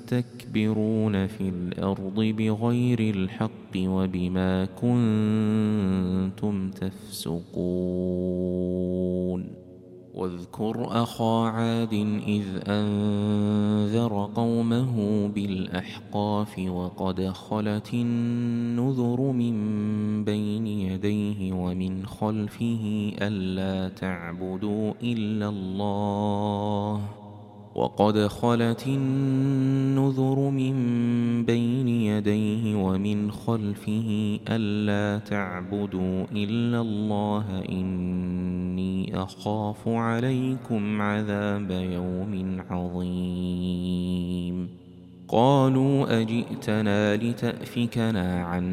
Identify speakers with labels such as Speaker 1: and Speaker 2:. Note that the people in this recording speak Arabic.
Speaker 1: يستكبرون في الأرض بغير الحق وبما كنتم تفسقون واذكر أخا عاد إذ أنذر قومه بالأحقاف وقد خلت النذر من بين يديه ومن خلفه ألا تعبدوا إلا الله وقد خلت النذر من بين يديه ومن خلفه ألا تعبدوا إلا الله إني أخاف عليكم عذاب يوم عظيم قالوا أجئتنا لتأفكنا عن